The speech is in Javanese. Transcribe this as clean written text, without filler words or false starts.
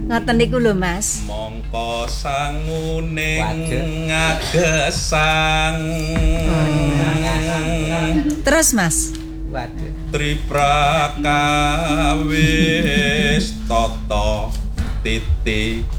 Ngoten niku lho Mas. Mongko sanguning ngagesang. Terus Mas. Waduh. Triprakawis tata titi